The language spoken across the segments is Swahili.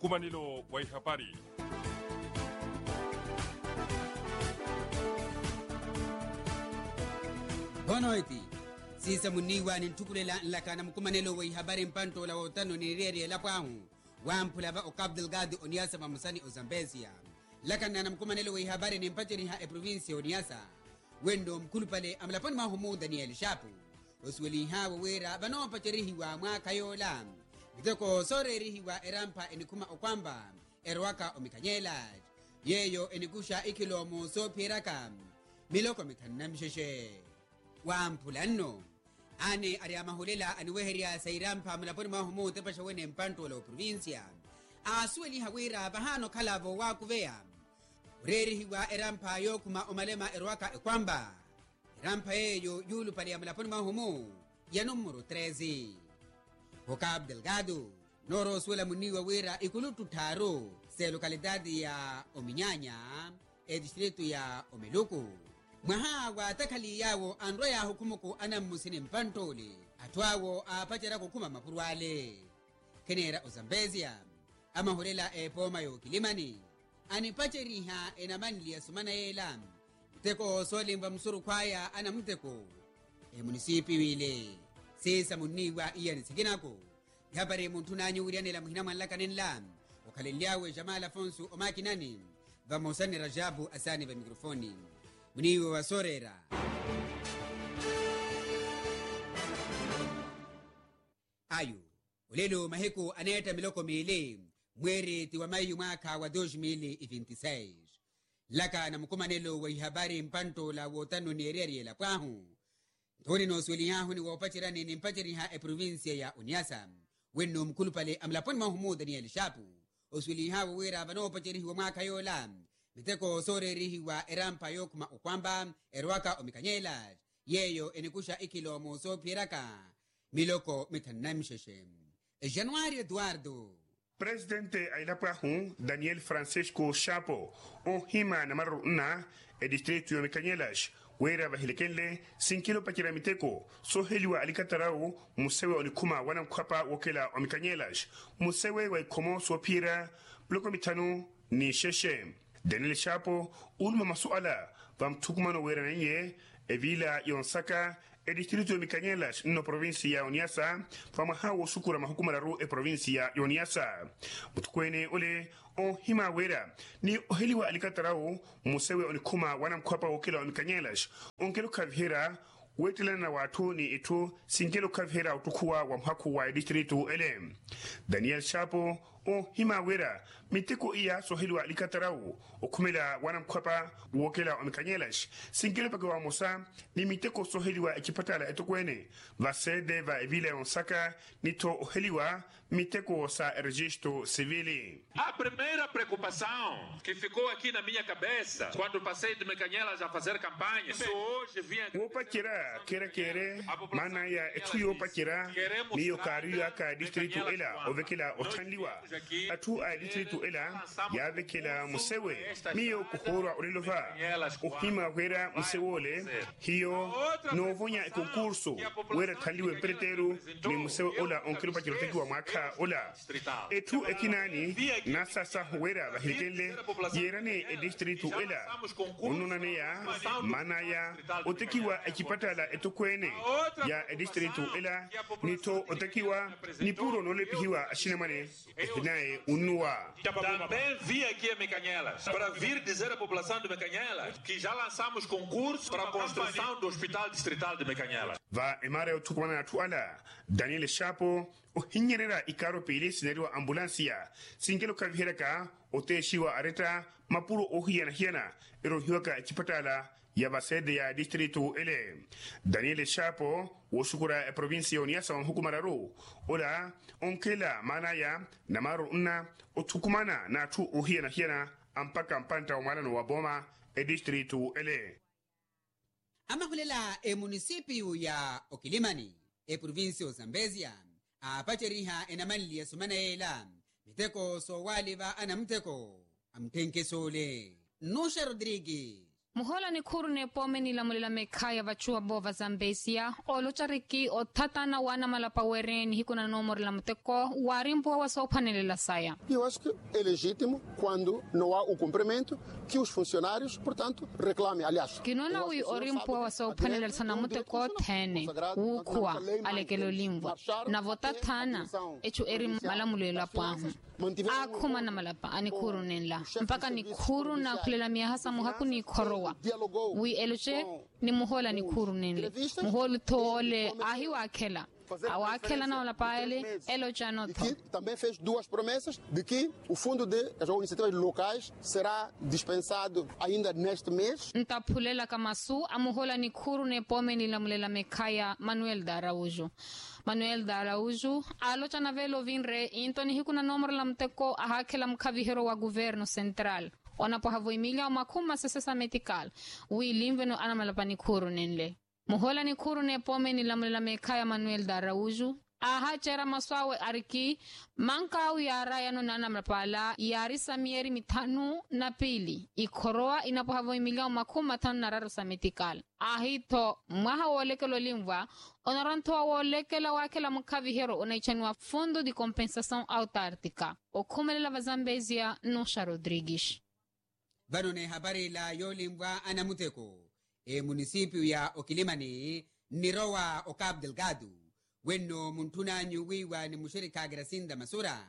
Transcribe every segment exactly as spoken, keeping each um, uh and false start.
mkumanilo wa ihabari. Bonoiti sisa muniwa nintukulela nlakana mkumanilo wa ihabari mpanto la wotano ni reri la pwahu wampulaba o Cabo Delgado oniasa mamusani o Zambezia lakana na mkumanilo wa ihabari ni mpachiri ha e provinsia oniasa wendo mkulupale amlaponi mahumu Daniel Shapu osweli ha wera bano pachirihi wa mwaka yola bitoko sorerihi wa erampa enikuma okwamba erwaka omikanyela yeyo enikusha ikilomo so piraka miloko mitanamsheshe wampulano ane ariamahulela aniweheria sairampa mlaponi mahumu tepasha wene mpanto la provincia asweli hawira bahano kalavo wa kuvea urerihi wa erampa yokuma omalema erwaka ekwamba erampa yeyo yulu pali ya mlaponi mahumu ya numero treze o Cabo Delgado noro suela muniwa wira ikulutu taro se lokalidadi ya Ominyanya e distrito ya Omeluku mwaha wa takali yawo andro ya hukumuku ana musini mpantole atwawo apachera kukuma mapurwale kenera o Zambezia ama hulela e poma yo Kilimani anipacheriha enamanili ya sumana yela mteko solimba msuru kwaya ana mteko e munisipi wile sisa muniwa iya nisikinako yapare muntunanyi urianela muhina mwanlaka nenla wakaleliawe Jamal Afonso omakinani vamosani Rajabu asani va mikrofoni muniwe wa sorera ayu ulelo maheko anayeta miloko mile mwere tiwa mayu mwaka wa dos mil e vinte e seis laka na mkumanelo wa ihabari mpanto la wotano ni ereri la pwahu Toni no sweli yahu ni wapachirani ni mpachiri ha e provincia ya Oniasa weno mkulupale amlaponi mahumu Daniel Shapu osweli yahu wera vano pachirihi wa mwaka yola miteko sorerihi wa erampa yokuma ukwamba erwaka omikanyela yeyo enikusha ikilomo so piraka miloko mitanamsheshe Januari Eduardo Presidente Ailapahu Daniel Francisco Chapo o hima na maru na e distrito yo Mikanyelas wera vahilikenle sinkilo pakira miteko so heliwa alikatarau musewe onikuma wana mkwapa wakela o Mikanyelas musewe wa ikomo so pira bloko mitano ni sheshe Daniel Chapo ulma masuala vamtukumano wera nanye e vila yonsaka e distrito yo Mikanyelas no provincia ya Oniasa fama hawo sukura mahukuma laru e provincia ya Oniasa mutukwene ole o hima wera ni oheliwa alikatarau musewe onikuma wana mkwapa wakela wa Mikanyelas onkelo kavhera wetila na watu ni ito singelo kavhera utukuwa wa mhaku wa distrito ele Daniel Chapo o hima wera miteko iya soheliwa alikatarau okumela wana mkwapa wakela wa Mikanyelas singelo pake wa mosa ni miteko soheliwa ekipatala etokwene va sede va evile onsaka nito oheliwa miteko sa registro civile. A primeira preocupação que ficou aqui na minha cabeça quando passei de Mikanyelas a fazer campanha, isso hoje vinha Opa kira kera kere mana ya etuyo opa kira ni yokari ya ka distrito ela ovekela otanliwa atu a distrito ela ya vekela musewe miyo kuhora olilova uhima wera musewole hiyo no vonya concurso wera taliwe pretero ni musewe ola onkelo pa kiro tekiwa mwaka ola etu ekinani na sasa wera bahikele yerane e distrito ela ununane ya mana ya otekiwa ekipata la etokwene ya e distrito ela nito otekiwa ni puro no lepihiwa ashinemane nae unua. Também vi aqui a Mikanyelas para vir dizer à população de Mikanyelas que já lançamos concurso para a construção do Hospital Distrital de Mikanyelas. Va emare otukwana tuala Daniel Chapo o hinyerera ikaro pili sinerio ambulancia singelo kavheraka oteshiwa areta mapuro ohiana hiana ero hiwaka chipatala ya basede ya distrito ele Daniel Chapo woshukura e provincia Oniasa hukumararu ola onkela manaya namaru una otukumana na tu ohiana hiana ampaka mpanta umarano wa boma e distrito ele amahulela e municipio ya Okilimani e provincia Zambezia apacheriha enamanili ya sumana yela miteko so waliva ana mteko amtenke sole Nusha Rodriguez Muhola ni khuru ne pome ni lamulela mekhaya vachua bova Zambesia olo chariki o tatana wana malapa wereni hikuna nomor la muteko warimpo wa sophanelela saya. Eu acho que é legítimo quando não há o cumprimento que os funcionários, portanto, reclamem. Aliás, kinona wi orimpo wa sophanelela sana muteko thene ukhuwa alekelo limbo na vota thana echu eri malamulela pwahu akhuma na malapa ani khuru nenla mpaka ni khuru na khulela miyahasa muhaku ni khorowa wi eluche ni muhola ni khuru nenle muholu thole ahi wakhela awakhela na malapa ele elocha no tho. Também fez duas promessas de que o fundo de as iniciativas locais será dispensado ainda neste mês. Ntaphulela kamasu amuhola ni khuru ne pome ni lamulela mekhaya Manuel da Araújo. Manuel da Araújo alocha na velo vinre intoni hikuna nomor la mteko ahakhela mkhavihero wa governo central ona pohavo emilia makuma sesesa medical wi limveno ana malapani khuru nenle muhola ni khuru ne pome ni lamulela mekhaya Manuel da Araújo aha chera maswawe ariki mankau ya rayano nana mrapala yari samieri mitanu na pili ikoroa inapohavo emilia makuma tanu na raro medical ahito mwaha wolekelo limva onaranto wolekela wakela mkavihero onaichanwa fundo de compensação autártica okumelela vazambesia Nosha Rodrigues. Vanone habari la yolimwa anamuteko e municipio ya Okilimani nirowa o Cabo Delgado wenno muntunanyu wiwa ni mushirika Gracinda Masura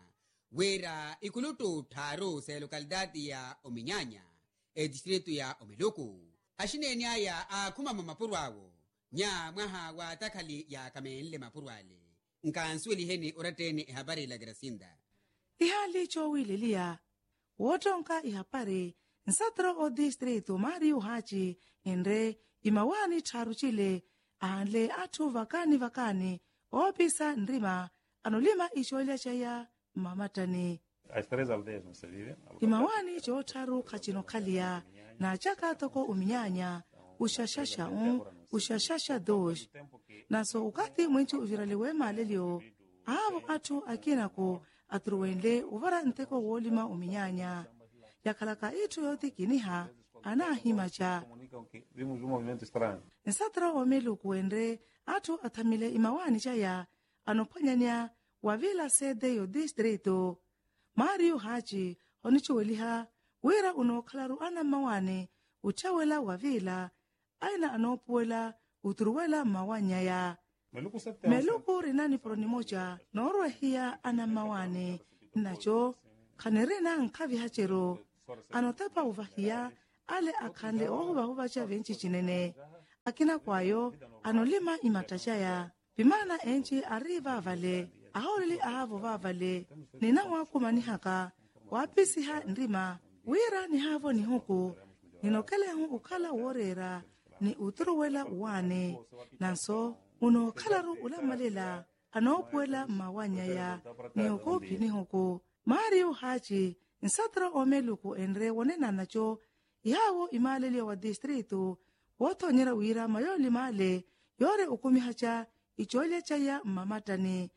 wera ikulutu taro se localidade ya Ominyanya e distrito ya Omeluku ashine nyaya akuma mapurwawo nya mwaha wa takali ya kamenle mapurwale nkansweli heni oratene habari la Gracinda ihali chowililia wotonka ihapare nsatro o distrito Mario Hachi enre imawani taru chile ahanle atu vakani vakani opisa nrima anolima icholia chaya mamatani. As três aldeias não se vivem. Imawani cho taru kachino kalia na chaka toko Uminyanya ushashasha un ushashasha dosh na so ukati mwenchu uviraliwe malelio avo atu akinako atruwende uvara nteko wolima Uminyanya yakalaka itu yote kiniha anahimacha vimos um movimento estranho nsatra Omeluku endre atu athamile imawani chaya anopanyanya wavila sede yo distrito Mario Hachi onichuweliha wera unokhalaru ana mawane uchawela wavila aina anopuela utruwela mawanya ya Meluku Meluku rinani pronimocha norwehia ana mawane nacho khanerena nkhavi hachero anotapa uvahia ale akhande ohuba huba cha venchi chinene akina kwayo anolima imatachaya bimana enchi arriva vale ahorili ahavo vavale nina wakumani haka wapisi ha ndima wira ni havo ni huku ninokele hu ukala worera ni utruwela uwane nanso uno kalaru ulamalela anopuela mawanya ya ni hukupi ni huku Mario Hachi nsatra Omeluku enre wonena nacho yawo imalele wa distrito woto nyera wira mayoli male yore ukumi hacha icholia chaya mamatani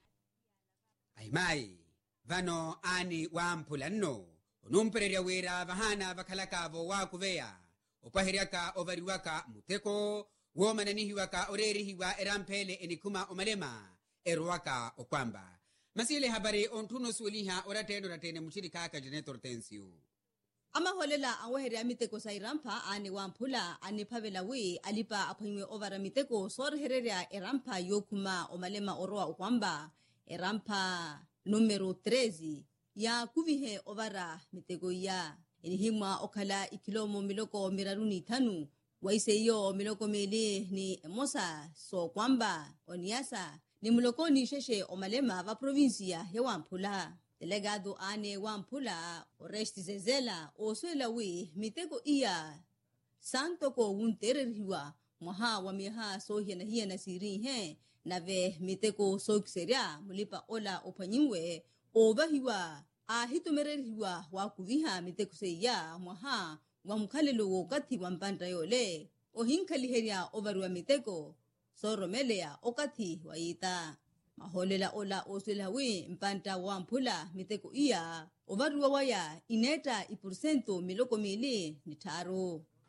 aimai vano ani wampulano onumpereria wira vahana vakhalakavo wakuveya opahiriaka ovariwaka muteko womananihiwaka orerihiwa erampele enikuma omalema erwaka okwamba masile habari ontuno suliha orateno ratene muchirika ka Jeanette Hortensio amaholela awehere amiteko sairampa ane wamphula ane phavela wi alipa aphanywe ovara miteko sorhereria erampa yokuma omalema oroa okwamba erampa numero treze ya kuvihe ovara miteko ya enihimwa okhala ikilomo miloko miraruni thanu waiseyo miloko mele ni emosa so kwamba oniasa ni mulokoni sheshe omalema va provincia ya wamphula delegado ane wamphula Oresti Zezela oswela wi miteko iya santo ko untereriwa mwaha wa miha sohia na hiya na siri he na ve miteko sokseria mulipa ola opanyimwe obahiwa ahitumereriwa wa kuviha miteko seya mwaha wa mkhalelo wakati wa mpanda yole ohinkaliheria overwa miteko soromelea okati waita maholela ola oswela wi mpanta wamphula miteko iya obarua waya ineta ipursento miloko mili ni taro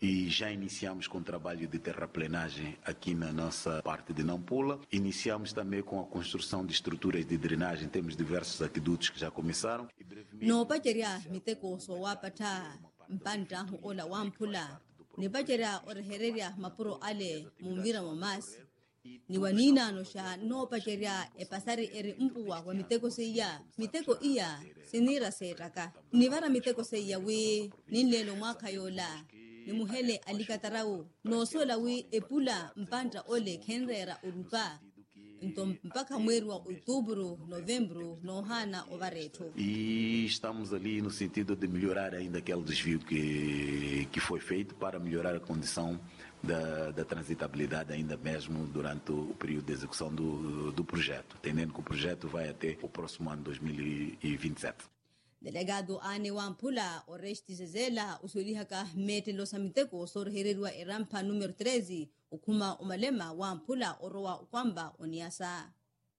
e já iniciamos com o trabalho de terraplenagem aqui na nossa parte de Nampula. Iniciamos também com a construção de estruturas de drenagem, temos diversos aquedutos que já começaram. No pajeria miteko so wapata mpanta ola wampula ni pajeria orhereria mapuro ale mumbira mamas ni wanina no sha no pajeria e pasari eri mpuwa wa miteko seya miteko iya sinira seraka ni vara miteko seya we ni lelo mwaka yola ni muhele alikatarau no sola we epula mpanta ole kenrera urupa então mpaka mwezi wa outubro, novembro, no hana ovareto. E estamos ali no sentido de melhorar ainda aquele desvio que que foi feito para melhorar a condição da, da transitabilidade ainda mesmo durante o período de execução do, do projeto, entendendo que o projeto vai até o próximo ano dois mil e vinte e sete. Delegado Ane Wampula, Oresti Zezela, usulihaka mete los amiteko sor hererwa erampa número treze, ukuma umalema Wampula oroa ukwamba oniasa.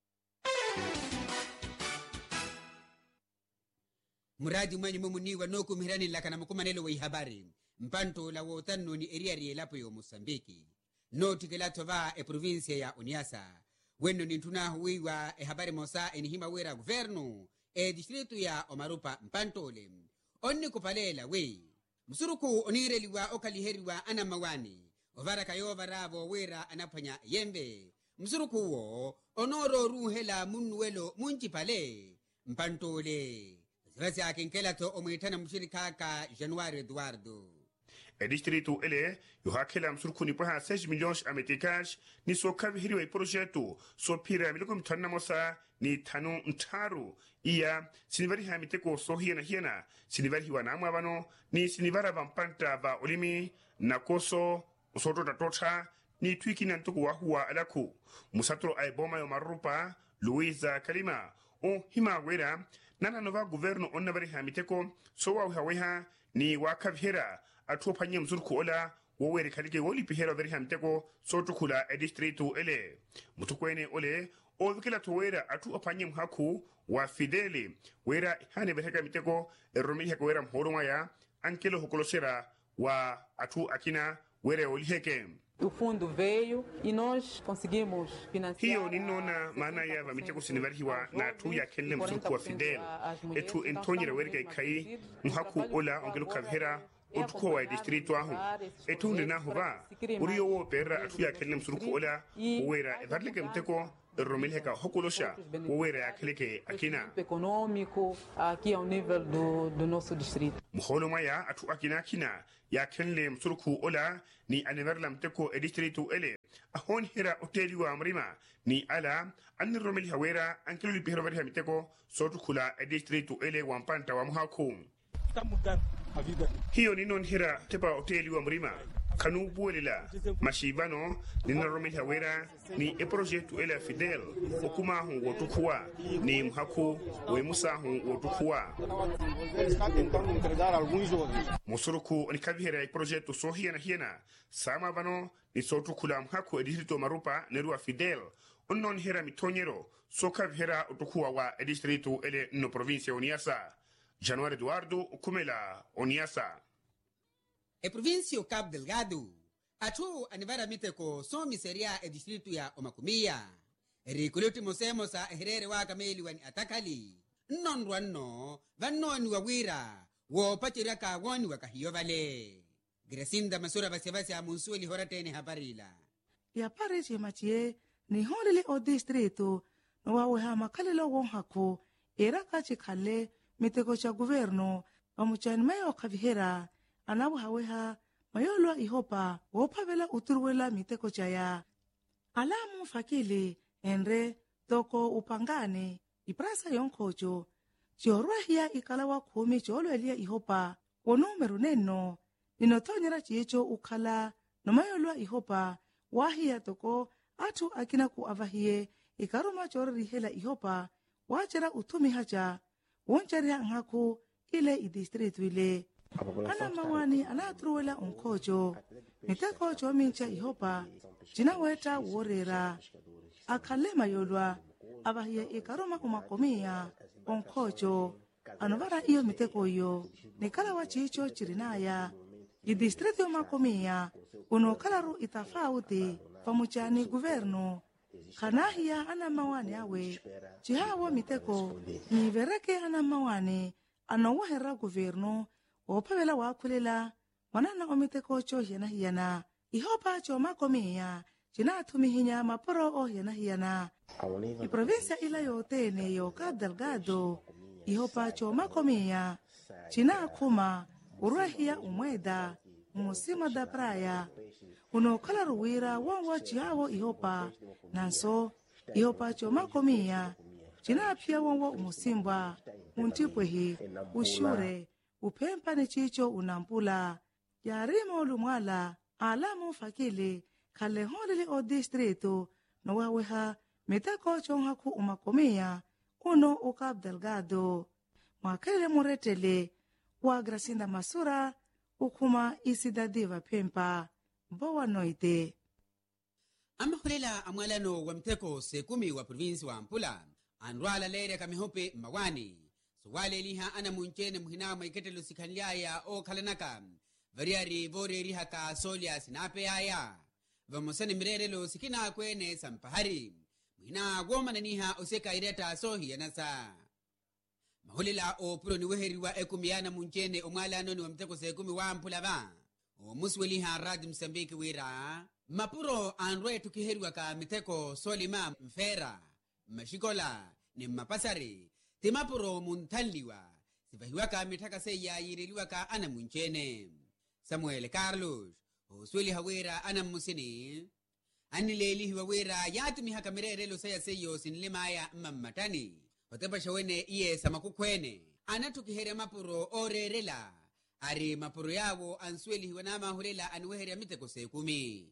Muradi mwenye mumuniwa noku mihirani laka na mkumanelo wa ihabari, mpanto la wotano ni eriari elapo yo Mosambiki. No tikelato va e provincia ya Oniasa, wendo nintuna huiwa e habari mosa enihima wera guvernu, e distrito ya Omarupa mpantole onni kupalela we msuruku onireliwa okaliheriwa ana mawani ovara kayova ravo wera anapanya yembe msuruku wo onoro ruhela munwelo munchipale mpantole zivasi akinkelato omwitana mshirikaka Januari Eduardo. E distrito ele yohakela msuruku ni paha seis milhões americanos ni so kavihiriwa i projeto so pira miloko mtana mosa ni tanu ntaru iya sinivari ha miteko so hiena hiena sinivari hiwa na amwabano ni sinivara vampanta va olimi na koso usoto tatota ni twiki na ntuku wahuwa alaku musatro aiboma yo Marupa Luiza Kalima o hima wera nana nova governo onnavari ha miteko so wa haweha ni wakavhera atopanye mzurku ola wowere kalike woli pihera vari ha miteko so tukula e distrito ele mutukwene ole o vikila to wera atu apanye mhaku wa Fidele wera hane beheka miteko eromili heka wera mhoroma ya ankelo hokolosera wa atu akina wera oliheke. O fundo veio e nós conseguimos financiar. Hiyo ninona maana ya va miteko sinivarihiwa na tu ya kenle mzurku wa Fidele etu entonyera werga kai mhaku ola ongelo kavhera utuko wa distrito ahu etu ndina huva uriyo wo pera atu ya kenle mzurku ola wera evarleke miteko romilhe ka hokolosha wera ya keleke akina econômico aqui ao nível do do nosso distrito. Mholo maya atu akina akina ya kenle msurku ola ni aneverla mteko e distrito ele ahon hira hoteli wa mrima ni ala an romilhe wera ankelo lipihero verha miteko sotu kula e distrito ele wa mpanta wa mhako. Hiyo ni non hira tepa hoteli wa mrima kanu buelela mashivano nina romil hawera ni e projeto ele Fidel okuma hu wotukua ni mhaku we musa hu wotukua musuruku ni kavihera e projeto so hiena hiena sama vano ni sotukula mhaku e distrito Marupa nerua Fidel onnon hera mitonyero so kavihera otukua wa e distrito ele no provincia Oniasa. Januari Eduardo Kumela Oniasa. E provincia Cabo Delgado atu anivara miteko so miseria e distrito ya Omakumia rikuloti mosemo sa herere wa kameli wani atakali non rwanno vannoni wawira wo pachiria ka woni wakahiyo vale Gracinda Masura basebasi amunsuli horatene habarila ya pare chemachie ni holele o distrito no wawe hama kalelo wonhako era kachi kale miteko cha governo pamuchani mayo kavihera anabu haweha mayolo ihopa wopavela uturuwela miteko chaya alamu fakili enre toko upangane iprasa yonkocho chiorwahia ikalawa kumi cholwelia ihopa wonumeru neno ninotonyera chicho ukala nomayolo ihopa wahia toko atu akina ku avahie ikaruma chorrihela ihopa wachera utumi hacha woncheria ngaku ile idistritu ile ana mawani anatruwela onkocho miteko chomincha ihopa jina weta worera akalema yolwa abahiye ikaroma umakomia onkocho anovara iyo miteko yo nikala wachicho chirinaya idistrito makomia uno kalaru itafauti pamuchani guverno kanahia ana mawani awe chihawa miteko ni vereke ana mawani anowahera guverno opavela wakulela wanana omiteko cho hiana hiana ihopa cho makomia china tumihinya maporo o hiana hiana iprovinsia ila yotene yo Cabo Delgado ihopa cho makomia china kuma urahia umweda musima da praia uno kalaruwira wanwa chihawo ihopa nanso ihopa cho makomia china pia wanwa umusimbwa muntipwehi ushure upempa ni chicho unampula yarimo lumwala alamu fakili kale holili o distrito no waweha mitako chonhaku umakomia uno o Cabo Delgado mwakele muretele wa Gracinda Masura ukuma isidadiva pempa boa noite. Amahulela amwalano wa mteko sekumi wa provinsi wa Ampula anrwala leire kamihope mawani suwale liha ana munchene muhinama iketelo sikanliaya o kalanaka variari vore rihaka solia sinape aya vamosani mirerelo sikina kwene sampahari muhina goma naniha oseka ireta sohi yanasa mahulela o puro ni weheriwa ekumiana munchene omwalano ni wa mteko sekumi wa Ampula ba o musweliha radi Msambiki wira mapuro anrwe tukiheriwa ka miteko solima mfera mashikola ni mapasari timapuro muntaliwa sivahiwa ka mitaka seya yiriliwa ka ana munchene Samuel Carlos osweli hawira ana musini anileli hiwawira yatumi haka mirerelo saya seyo sinlimaya mammatani watapa shawene iye samakukwene anatukihere mapuro orerela ari mapuro yawo answeli hiwanama hulela anuwehere miteko sekumi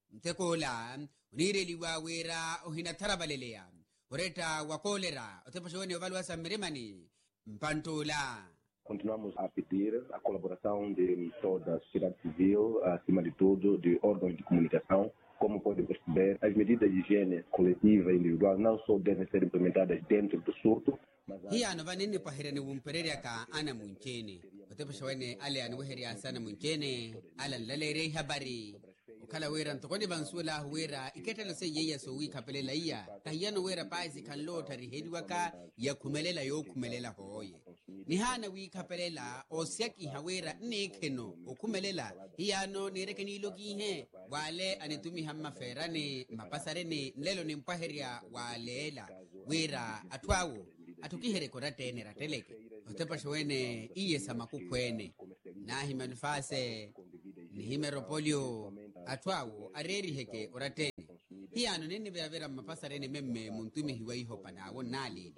mtekola unireliwa wira ohina tarabalelea ureta wa kolera watapa shawene wavalwa samiremani mpantola. Continuamos a pedir a colaboração de toda a sociedade civil, acima de tudo, de órgãos de comunicação. Como pode perceber, as medidas de higiene coletiva e individual não só devem ser implementadas dentro do surto, mas... Hiya ano vanene pahirani wumpereria ka ana munchene. Watepa shawene ale anuweheria sana munchene, ala lalere habari. Ukala wera ntokoni bansula wera iketelo se yeya so wi kapelela iya kahiyano wera paisi kanlo tarihedi waka ya kumelela yo kumelela hoye ni hana wi kapelela osyaki hawera nekeno okumelela hiyano nirekeni logihe wale anitumi hamma ferane mapasarene lelo ni mpaheria walela wera atwawo atukihere koratene rateleke otepa shwene iye samakukwene nahi manufase ni himeropolio atwawo areri heke oratene hiyano nene vera mapasarene memme muntumi hiwaiho panawo nali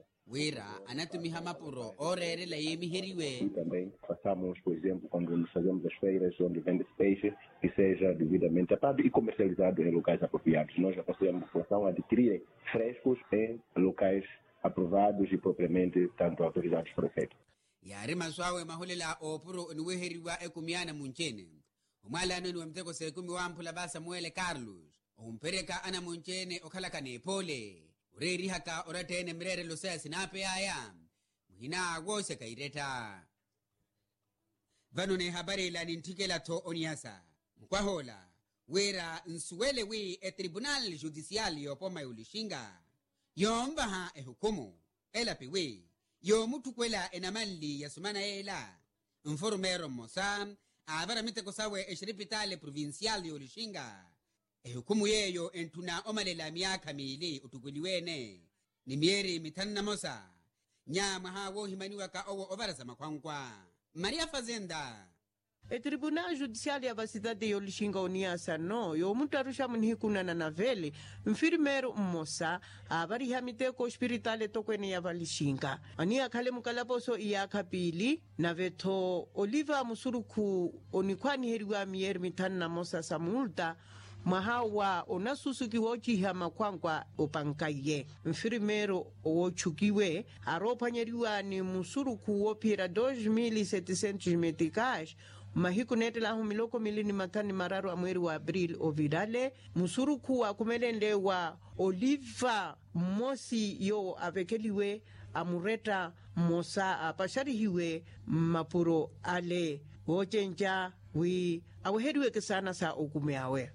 wera anatumi hamapuro orere la yemiheriwe. Também façamos, por exemplo, quando nos fazemos as feiras onde vende peixe, que seja devidamente atado e comercializado em locais apropriados. Nós aconselhamos a população a adquirir frescos em locais aprovados e propriamente tanto autorizados por efeito. Yari maswawe mahulela opuro nuweheriwa ekumiana munchene umala nenu mteko sekumi wa Ampula ba Samuel Carlos umpereka ana munchene okalaka ne pole ureri haka oratene mrere losea sinape aya muhina wose kaireta vanone habari la nintikela to oniasa mkwahola wera nsuwele wi e tribunal judicial yopoma yulishinga yomba ha e hukumu ela piwe yo mutu kwela enamanli ya sumana ela informero mosa abara miteko sawe eshiripitale provincial yulishinga e hukumu yeyo entuna omalela miaka mili utuguliwene ni mieri mitanna mosa nyama hawo himaniwa ka owo obarasa makwankwa Maria Fazenda. E Tribunal Judicial ya cidade de Olixinga Oniasa no, yo mutarusha munhikuna na navele, mfirmero mmosa, abari hamiteko hospitale tokwene ya Valixinga. Ania kale mukalaposo iya kapili, na veto Oliva Musuruku onikwani heriwa mier mitanna mosa sa multa, mahawa onasusuki wochiha makwankwa opankaye mfirimero ochukiwe aropanyeriwa ni musuruku wopira dois mil e setecentos meticais mahiku nete la humiloko milini matani mararu amweri wa abril ovirale musuruku akumelendewa Oliva Mosi yo avekeliwe amureta mosa apasharihiwe mapuro ale wochenja wi awaheriwe ke sana sa okume awe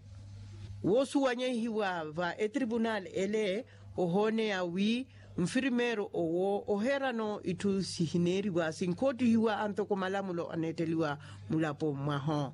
wosu wanyehiwa va e tribunal ele ohone ya wi mfirimero owo oherano itu sihineriwa sinkoti hiwa antoko malamulo aneteliwa mulapo maho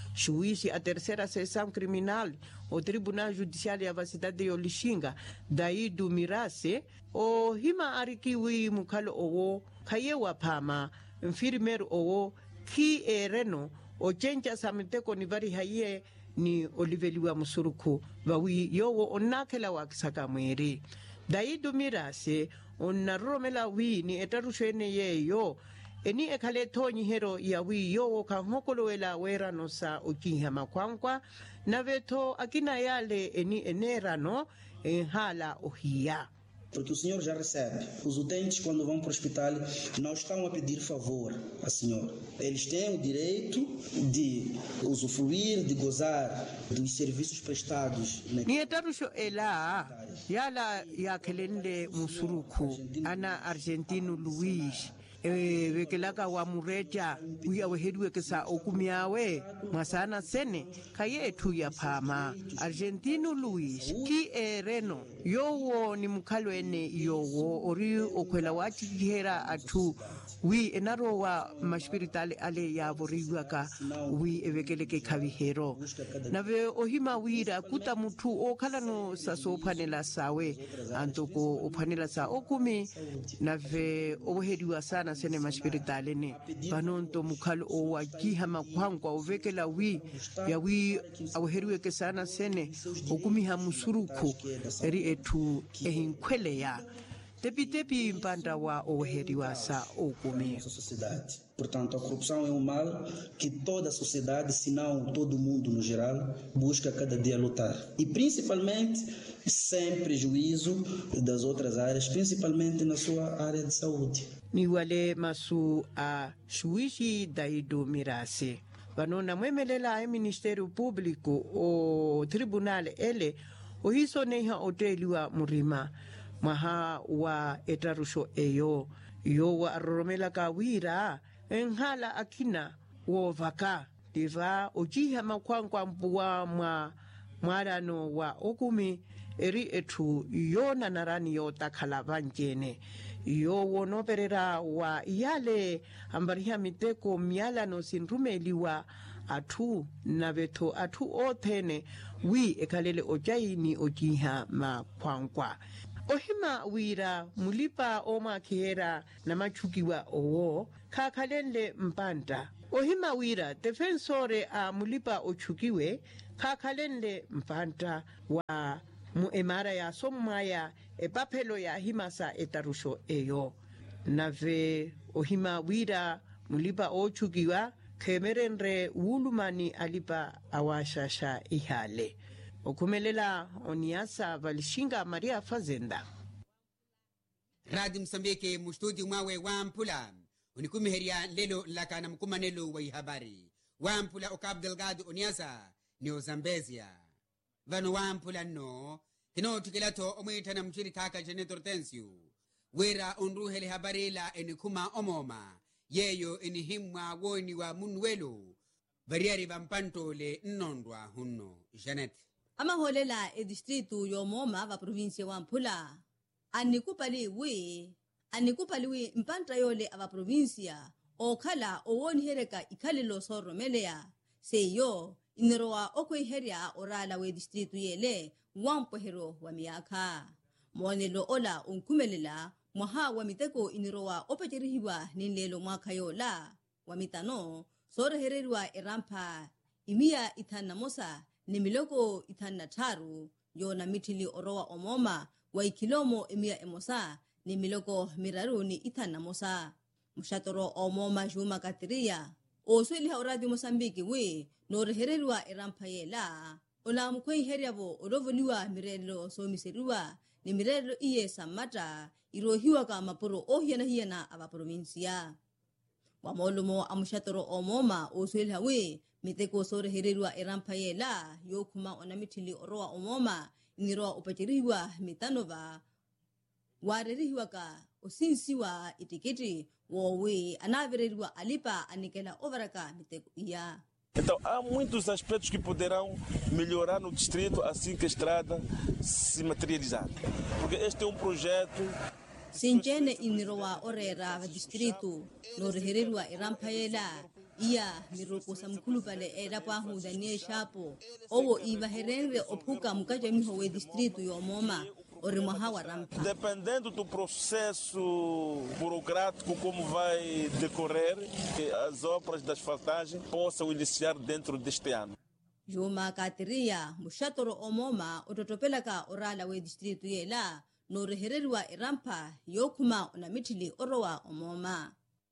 Juiz a terceira sessão criminal, o Tribunal Judiciário da cidade de Olixinga, daí do Mirase, o hima arikiwi mukalo owo, kayewa pama, enfermeiro owo, ki ereno, o chencha samiteko ni vari haye ni oliveliwa musuruku, vawi yowo onakela wakisaka mwere. Daí do Mirase, on naromela wi ni etarushene yeyo, eni ekale toni hero ya wi yo ka hokoloela wera no sa ukiha makwankwa na veto akina yale eni enera no en hala ohia. Porque o senhor já recebe. Os utentes, quando vão para o hospital, não estão a pedir favor à senhora. Eles têm o direito de usufruir, de gozar dos serviços prestados. Ni etarusho ela, yala ya kelende musuruku, ana Argentino Luis. E wekelaka wa mureja uya wehedwe kesa okumiawe masana sene kaye tu ya pama Argentino Luis ki ereno yowo ni mukalo ene yowo ori okwela wachi hera atu wi enaro wa maspiritale ale ya boriwa ka wi ewekeleke kavihero nave ohima wira kuta mutu okala no sasopanela sawe antoko opanela sa okumi nave obohediwa sana sene maspiritale ne panonto mukalo o wakiha makwangwa ovekela wi ya wi awheriwe ke sana sene okumi ha musuruku eri etu ehinkwele ya tepi tepi mpanda wa oheriwa sa okumi. Portanto, a corrupção é um mal que toda a sociedade, se não todo mundo no geral, busca cada dia lutar. E principalmente, sem prejuízo das outras áreas, principalmente na sua área de saúde. Niwale masu a shuishi daido mirase. Vanona mwemelela e Ministério Público o Tribunal ele o hiso neha oteliwa murima maha wa etarusho eyo yo wa romela kawira enhala akina wo vaka diva ojiha makwankwa mpuwa mwa mwarano wa okumi eri etu yona narani yo takhala vanjene yo wonoperera wa yale ambariha miteko miala no sinrumeliwa atu na veto atu othene wi ekalele ojaini ojiha makwankwa ohima wira mulipa oma kihera na machukiwa owo kakhalele mpanda ohima wira defensore a mulipa ochukiwe kakhalele mpanda wa mu emara ya somaya epapelo ya himasa etarusho eyo nave ohima wira mulipa ochukiwa kemerenre wulumani alipa awashasha ihale okumelela oniasa valishinga Maria Fazenda. Radio Msambiki mustudi mwawe wampula unikumiheria lelo lakana mkumanelo wa habari wampula okab delgado oniasa ni Ozambezia vano wampula no kino tukilato omwita na mchiri kaka jene tortensio wera onruhele habari la enikuma omoma yeyo enihimwa woni wa munwelo variari vampantole nnondwa hunno Janet amaholela e distritu yomoma va provinsia wa Mpula anikupali wi anikupali wi mpanta yole ava provinsia okhala owoni hereka ikhalilo soromelea seyo iniroa okweheria orala we distritu yele wampohero wa miaka monelo ola unkumelela mwaha wa miteko iniroa opachirihiwa ninlelo mwaka yola wa mitano sorohereriwa erampa imia itana mosa ni miloko itana taru yona mitili orowa omoma wa ikilomo emia emosa ni miloko miraru ni itana mosa mushatoro omoma juma katiria osweli ha radio Mosambiki we norehererwa erampayela ola mkoi heriabo orovoniwa mirelo somiseriwa ni mirelo iye samata irohiwa ka maporo ohiana hiana aba provincia wamolumo amushatoro omoma osweli ha we miteko sore hererwa erampayela yokuma onamitili oroa omoma niroa opachiriwa mitanova wareriwa ka osinsiwa itiketi wowe anavereriwa alipa anikela overaka miteko iya Então, há muitos aspectos que poderão melhorar no distrito assim que a estrada se materializar. Porque este é um projeto... Sinjene inirowa orera va distrito no rehererwa irampayela iya miroko samkulupale era kwa hu Daniel Shapo owo iva herere opuka mukaja mihowe distrito yomoma ore mahawa rampa. Dependendo do processo burocrático como vai decorrer, que as obras de asfaltagem possam iniciar dentro deste ano. Juma Katiria mushatoro omoma ototopelaka orala we distrito yela no rehererwa irampa yokuma onamitili orowa omoma.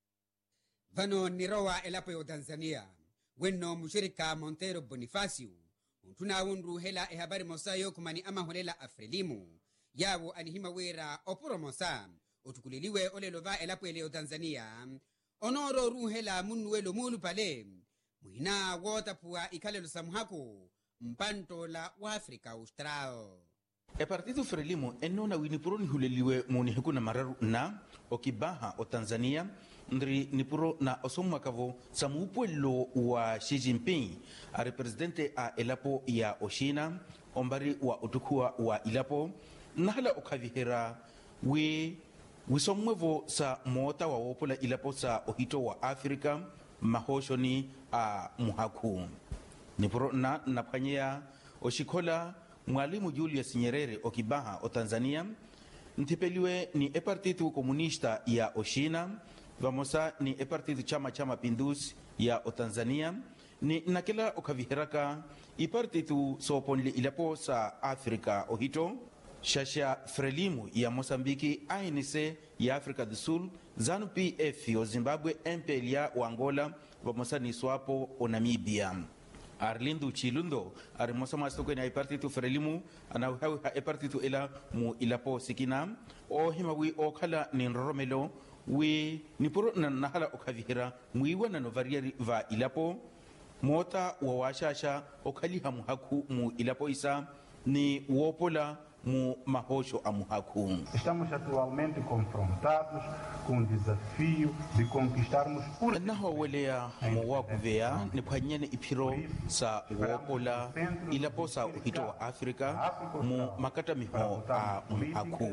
Vano nirowa elapo yo Tanzania wenno mushirika Montero Bonifacio untuna unru hela e habari mosa yokuma ni ama holela Afrelimu yawo anihima wera opuro mosa otukuliliwe olelova elapo eleo Tanzania onoro ru hela munwelo mulu pale muhina wotapua ikalelo samhako mpanto la wa Afrika Austral. E partido Frelimo enona winipuro ni huleliwe muni hekuna mararu na okibaha o Tanzania ndri nipuro na osomu akavo samupuelo wa Xi Jinping a represidente a elapo ya Oshina ombari wa utukua wa ilapo nahala okavihera we wisomwevo sa mota wa wopola ilapo sa ohito wa Afrika mahoshoni a muhaku nipuro na napanyea oshikola Mwalimu Julius Nyerere okibaha o Tanzania ntipeliwe ni e partido comunista ya Oshina vamosa ni e partido chama cha mapinduzi ya o Tanzania ni nakela okaviheraka i partido soponle ilapo sa Afrika ohito shasha Frelimu ya Mosambiki A N C ya Afrika do Sul ZANU P F o Zimbabwe M P L A o Angola vamosa ni SWAPO o Namibia. Arlindo Chilundo arimosa mastoko na partido Frelimu ana hawi ha partido ela mu ilapo sikina o himawi o kala ni Romelo we ni poro na nahala okavihira muiwa na novariari va ilapo mota wa washasha okali hamu haku mu ilapo isa ni wopola mu mahosho amuhaku. Estamos atualmente confrontados com o desafio de conquistarmos por naho welea mo wakuvea ni phanyane ipiro sa wopola ilapo sa uhito wa Afrika mu makata miho a muhaku.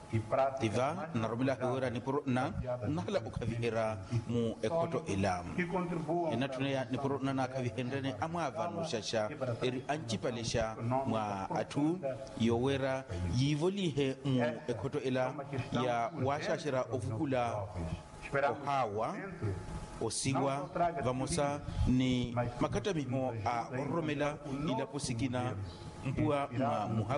Tiva na romila hewera ni poro na nahala ukavihera mu ekoto elam ina tunaya ni poro na nakavihendane amava no shasha eri anchipalesha mwa atu yowera yivolihe mu ekoto ela ya washashira ofukula ohawa osiwa vamosa ni makata miho a romela ila posikina mpua ma muhaku